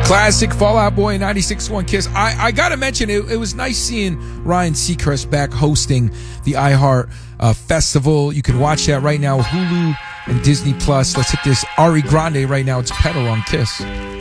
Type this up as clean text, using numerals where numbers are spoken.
Classic Fall Out Boy 96.1 Kiss. I got to mention, it was nice seeing Ryan Seacrest back hosting the iHeart Festival. You can watch that right now, Hulu and Disney Plus. Let's hit this Ari Grande right now. It's Pedal on Kiss.